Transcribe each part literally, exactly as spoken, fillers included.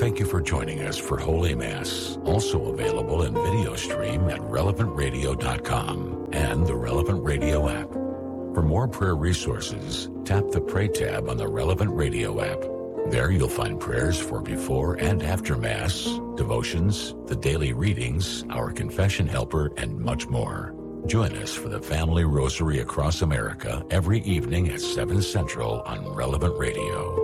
Thank you for joining us for Holy Mass, also available in video stream at relevant radio dot com and the Relevant Radio app. For more prayer resources, tap the Pray tab on the Relevant Radio app. There you'll find prayers for before and after Mass, devotions, the daily readings, our confession helper, and much more. Join us for the Family Rosary across America every evening at seven Central on Relevant Radio.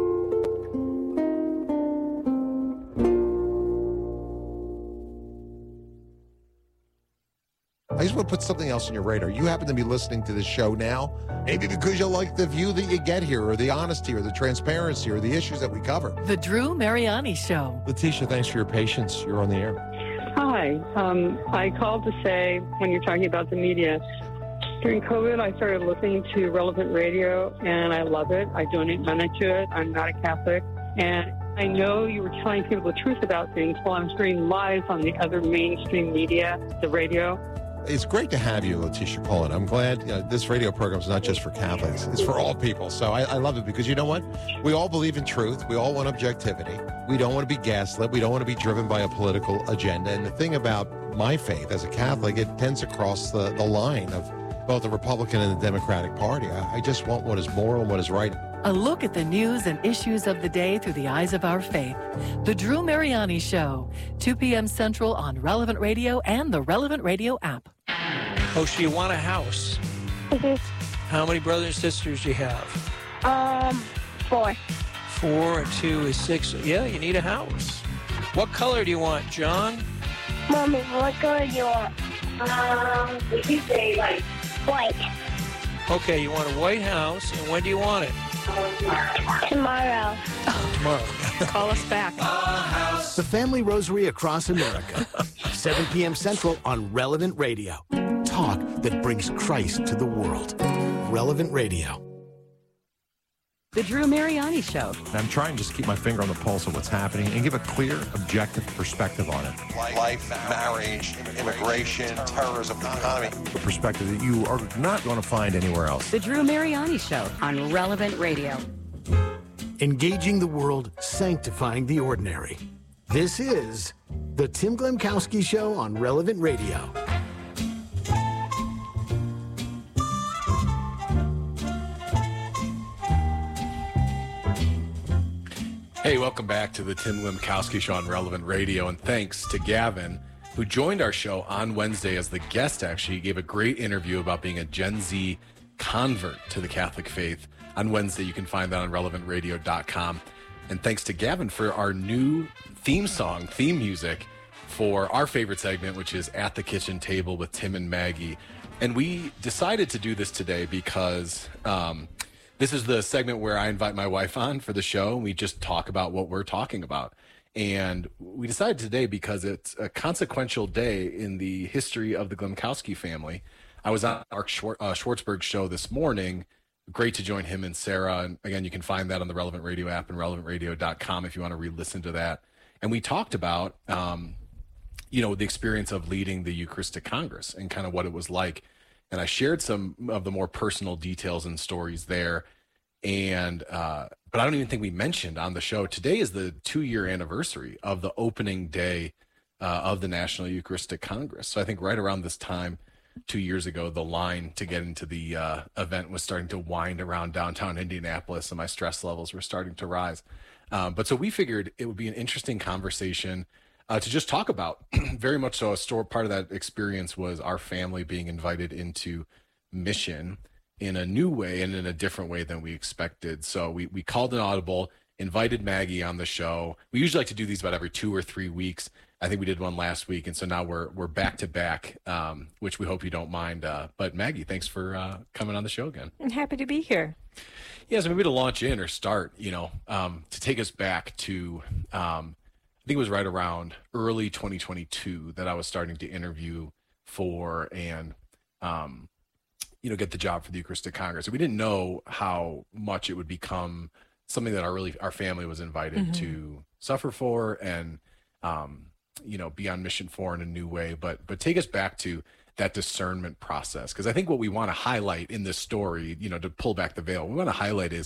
I just want to put something else on your radar. You happen to be listening to this show now, maybe because you like the view that you get here, or the honesty, or the transparency, or the issues that we cover. The Drew Mariani Show. Letitia, thanks for your patience. You're on the air. Hi. Um, I called to say, when you're talking about the media, during COVID, I started listening to Relevant Radio, and I love it. I donate money to it. I'm not a Catholic. And I know you were telling people the truth about things while I'm hearing lies on the other mainstream media, the radio. It's great to have you, Letitia, calling. I'm glad you know, this radio program is not just for Catholics. It's for all people. So I, I love it because you know what? We all believe in truth. We all want objectivity. We don't want to be gaslit. We don't want to be driven by a political agenda. And the thing about my faith as a Catholic, it tends to cross the, the line of both the Republican and the Democratic Party. I, I just want what is moral and what is right. A look at the news and issues of the day through the eyes of our faith. The Drew Mariani Show, two p.m. Central on Relevant Radio and the Relevant Radio app. Oh, so you want a house? Mm-hmm. How many brothers and sisters do you have? Um, four. Four and two is six. Yeah, you need a house. What color do you want, John? Mommy, what color do you want? Um, we can say, like, white. Okay, you want a white house, and when do you want it? Tomorrow. Tomorrow. Call us back. The Family Rosary across America. seven p.m. Central on Relevant Radio. Talk that brings Christ to the world. Relevant Radio. The Drew Mariani Show. I'm trying to just keep my finger on the pulse of what's happening and give a clear, objective perspective on it. Life, marriage, immigration, terrorism, the economy. A perspective that you are not going to find anywhere else. The Drew Mariani Show on Relevant Radio. Engaging the world, sanctifying the ordinary. This is the Tim Glemkowski Show on Relevant Radio. Hey, welcome back to the Tim Glemkowski Show on Relevant Radio, and thanks to Gavin, who joined our show on Wednesday as the guest. Actually, he gave a great interview about being a Gen Z convert to the Catholic faith. On Wednesday, you can find that on relevant radio dot com. And thanks to Gavin for our new theme song, theme music for our favorite segment, which is At the Kitchen Table with Tim and Maggie. And we decided to do this today because um, this is the segment where I invite my wife on for the show, and we just talk about what we're talking about. And we decided today because it's a consequential day in the history of the Glemkowski family. I was on Mark Schwar- uh, Schwartzberg's show this morning. Great to join him and Sarah. And again, you can find that on the Relevant Radio app and relevant radio dot com if you want to re-listen to that. And we talked about, um, you know, the experience of leading the Eucharistic Congress and kind of what it was like. And I shared some of the more personal details and stories there. And, uh, but I don't even think we mentioned on the show, today is the two year anniversary of the opening day uh, of the National Eucharistic Congress. So I think right around this time, two years ago, the line to get into the uh, event was starting to wind around downtown Indianapolis, and my stress levels were starting to rise. Um, but so we figured it would be an interesting conversation uh, to just talk about. Very much so, a store part of that experience was our family being invited into mission in a new way and in a different way than we expected. So we, we called an audible, invited Maggie on the show. We usually like to do these about every two or three weeks. I think we did one last week. And so now we're, we're back to back, um, which we hope you don't mind. Uh, but Maggie, thanks for uh, coming on the show again. I'm happy to be here. Yeah, so maybe to launch in or start, you know, um, to take us back to, um, I think it was right around early twenty twenty-two that I was starting to interview for and, um, you know, get the job for the Eucharistic Congress. And we didn't know how much it would become something that our really our family was invited mm-hmm. to suffer for and, um, you know, be on mission for in a new way. But but take us back to that discernment process, because I think what we want to highlight in this story, you know, to pull back the veil, what we want to highlight is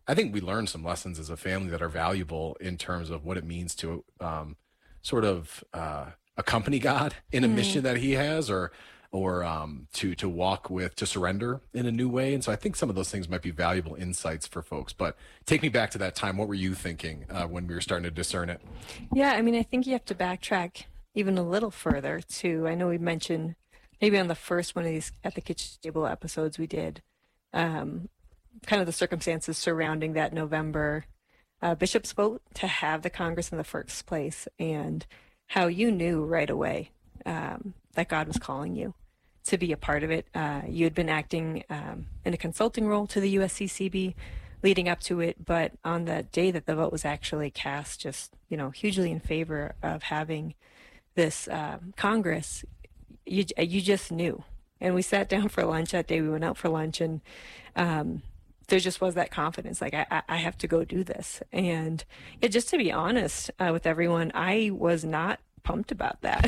I think we learned some lessons as a family that are valuable in terms of what it means to um, sort of uh, accompany God in a mm. mission that he has, or or um, to to walk with, to surrender in a new way. And so I think some of those things might be valuable insights for folks. But take me back to that time. What were you thinking uh, when we were starting to discern it? Yeah, I mean, I think you have to backtrack even a little further to, I know we mentioned maybe on the first one of these At the Kitchen Table episodes we did, um, kind of the circumstances surrounding that November uh, bishop's vote to have the Congress in the first place, and how you knew right away um, that God was calling you to be a part of it. Uh, you had been acting um, in a consulting role to the U S C C B leading up to it, but on the day that the vote was actually cast, just, you know, hugely in favor of having this um, Congress, you you just knew. And we sat down for lunch that day. We went out for lunch, and um, there just was that confidence, like, I, I have to go do this. And yeah, just to be honest uh, with everyone, I was not pumped about that.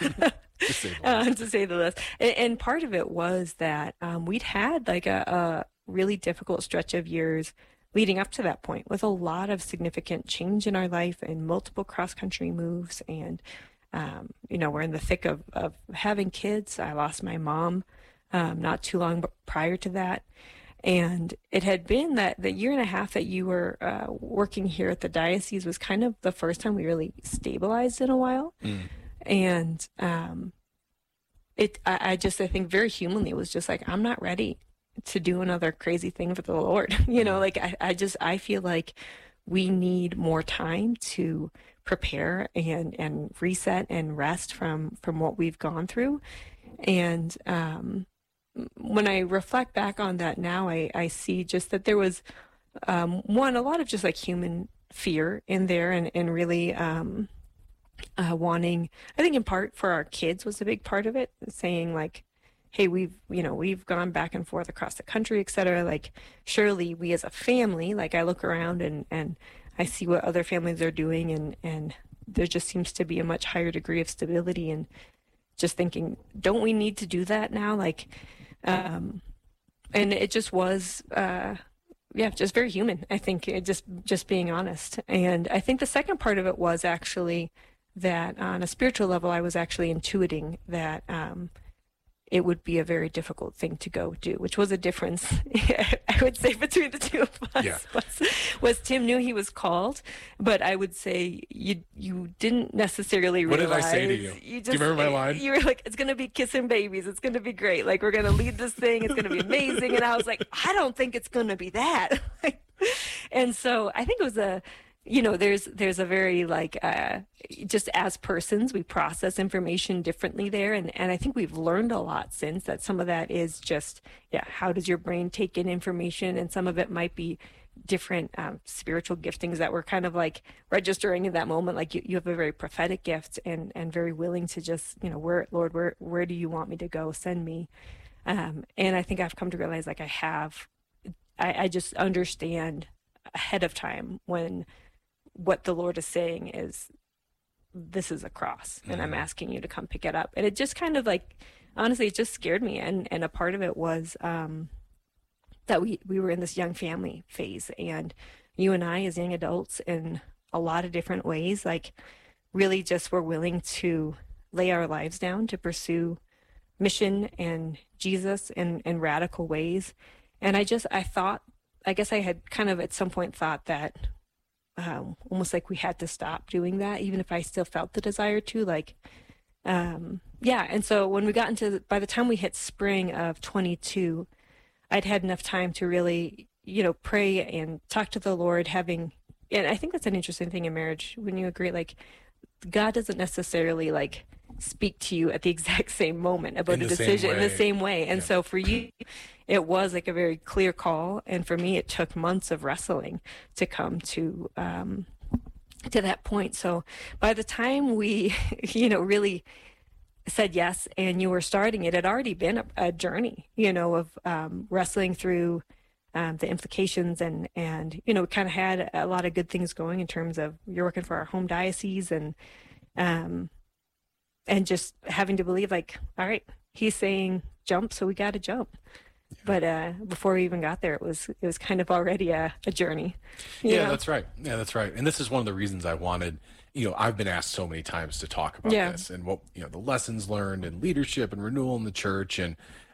to, say uh, to say the least. And, and part of it was that um, we'd had like a, a really difficult stretch of years leading up to that point, with a lot of significant change in our life and multiple cross-country moves. And, um, you know, we're in the thick of, of having kids. I lost my mom um, not too long prior to that. And it had been that the year and a half that you were uh, working here at the diocese was kind of the first time we really stabilized in a while. Mm. And um, it, I, I just, I think very humanly, it was just like, I'm not ready to do another crazy thing for the Lord. You know, like I, I just, I feel like we need more time to prepare and, and reset and rest from, from what we've gone through. And, um, when I reflect back on that now, I, I see just that there was, um, one, a lot of just like human fear in there, and, and really um, uh, wanting, I think in part for our kids was a big part of it, saying like, hey, we've, you know, we've gone back and forth across the country, et cetera. Like, surely we as a family, like I look around and, and I see what other families are doing, and, and there just seems to be a much higher degree of stability, and just thinking, don't we need to do that now? Like, Um, and it just was, uh, yeah, just very human, I think, it just, just being honest. And I think the second part of it was actually that on a spiritual level, I was actually intuiting that, um, it would be a very difficult thing to go do, which was a difference, I would say, between the two of us. Yeah. Was, was Tim knew he was called, but I would say you you didn't necessarily realize. What did I say to you? you just, Do you remember my line? You were like, it's going to be kissing babies. It's going to be great. Like, we're going to lead this thing. It's going to be amazing. And I was like, I don't think it's going to be that. And so I think it was a, you know, there's there's a very like uh, just as persons, we process information differently there. And, and I think we've learned a lot since that. Some of that is just, yeah, how does your brain take in information? And some of it might be different um, spiritual giftings that we're kind of like registering in that moment. Like you, you have a very prophetic gift, and, and very willing to just, you know, where, Lord, where, where do you want me to go? Send me. Um, and I think I've come to realize like I have, I, I just understand ahead of time when what the Lord is saying is, this is a cross, and mm-hmm. I'm asking you to come pick it up. And it just kind of like, honestly, it just scared me. And, and a part of it was um, that we, we were in this young family phase, and you and I as young adults in a lot of different ways, like really just were willing to lay our lives down to pursue mission and Jesus in, in radical ways. And I just, I thought, I guess I had kind of at some point thought that Um, almost like we had to stop doing that, even if I still felt the desire to, like, um, yeah. And so when we got into, by the time we hit spring of twenty-two, I'd had enough time to really, you know, pray and talk to the Lord, having, and I think that's an interesting thing in marriage, when you agree, like, God doesn't necessarily like speak to you at the exact same moment about a decision in the same way. And yeah. So for you, it was like a very clear call. And for me, it took months of wrestling to come to, um, to that point. So by the time we, you know, really said yes, and you were starting, it had already been a, a journey, you know, of, um, wrestling through, um, the implications, and, and, you know, we kind of had a lot of good things going in terms of you're working for our home diocese, and, um, and just having to believe like, all right, he's saying jump, so we got to jump. But uh, before we even got there, it was it was kind of already a, a journey. you Yeah, know? that's right. Yeah, that's right. And this is one of the reasons I wanted, you know, I've been asked so many times to talk about Yeah. this and what, you know, the lessons learned and leadership and renewal in the church. And